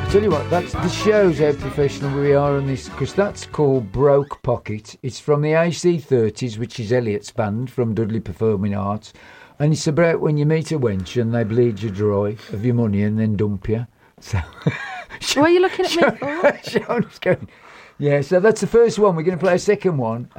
Tell you what, this shows how professional we are on this, because that's called Broke Pocket. It's from the AC30s, which is Elliot's band from Dudley Performing Arts, and it's about when you meet a wench and they bleed you dry of your money and then dump you. So, why are you looking at me? Sean's going, yeah, so that's the first one. We're going to play a second one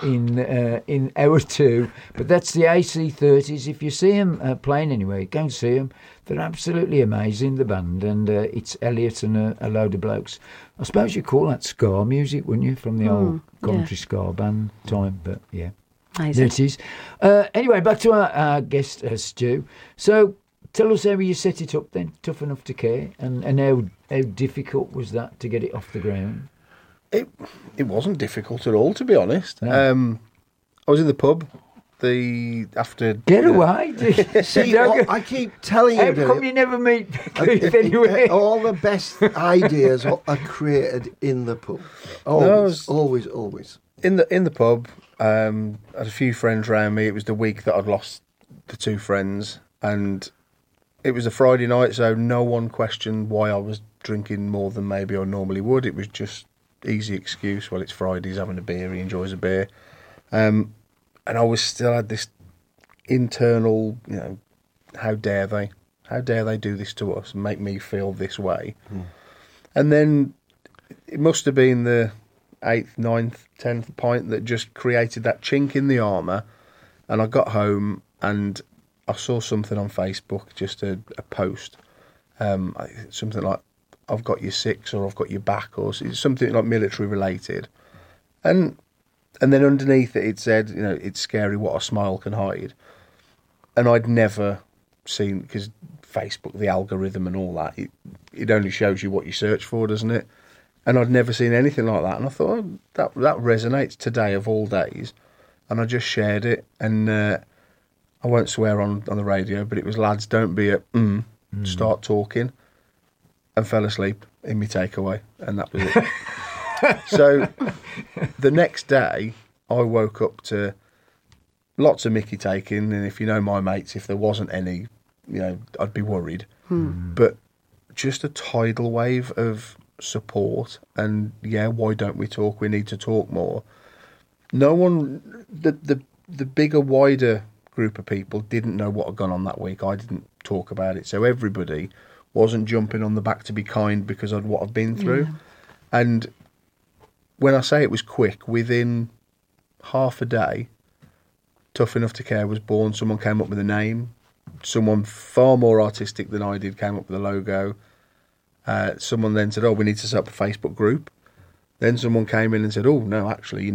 in hour 2, but that's the AC30s. If you see them playing anywhere, go and see them. They're absolutely amazing, the band, and it's Elliot and a load of blokes. I suppose you call that ska music, wouldn't you, from the old country ska band time, but yeah. Amazing. There it is. Anyway, back to our guest, Stu. So tell us how you set it up then, Tough Enough to Care, and how difficult was that to get it off the ground? It wasn't difficult at all, to be honest. No. I was in the pub after. Get away! See, I keep telling you. How come you never meet Keith anyway? All the best ideas are created in the pub. Always. In the pub, I had a few friends around me. It was the week that I'd lost the 2 friends, and it was a Friday night, so no one questioned why I was drinking more than maybe I normally would. It was just easy excuse. Well, it's Friday, he's having a beer, he enjoys a beer. And I still had this internal, how dare they? How dare they do this to us and make me feel this way? And then it must have been the 8th, 9th, 10th pint that just created that chink in the armour. And I got home and I saw something on Facebook, just a post, something like, I've got your 6 or I've got your back, or something like military related. And then underneath it said, it's scary what a smile can hide. And I'd never seen, because Facebook, the algorithm and all that, it only shows you what you search for, doesn't it? And I'd never seen anything like that. And I thought, that resonates today of all days. And I just shared it. And I won't swear on the radio, but it was, lads, don't be start talking. And fell asleep in my takeaway. And that was it. So the next day, I woke up to lots of Mickey taking, and if you know my mates, if there wasn't any, I'd be worried. But just a tidal wave of support, and why don't we talk? We need to talk more. No one, the bigger, wider group of people didn't know what had gone on that week. I didn't talk about it, so everybody wasn't jumping on the back to be kind because of what I've been through. And when I say it was quick, within half a day, Tough Enough to Care was born. Someone came up with a name. Someone far more artistic than I did came up with a logo. Someone then said, we need to set up a Facebook group. Then someone came in and said, no, actually, you